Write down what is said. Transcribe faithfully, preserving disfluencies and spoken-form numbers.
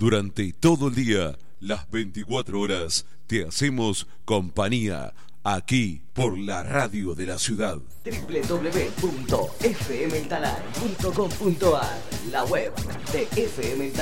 Durante todo el día, las veinticuatro horas, te hacemos compañía aquí por la radio de la ciudad. doble u doble u doble u punto f m el talar punto com punto a r, la web de F M el Talar.